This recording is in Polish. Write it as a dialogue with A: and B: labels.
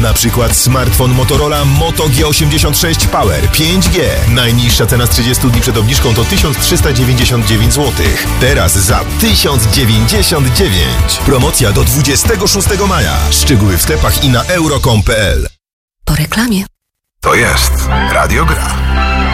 A: Na przykład smartfon Motorola Moto G86 Power 5G. Najniższa cena z 30 dni przed obniżką to 1399 zł. Teraz za 1099. Promocja do 26 maja. Szczegóły w sklepach i na euro.com.pl.
B: Po reklamie.
C: To jest Radio Gra.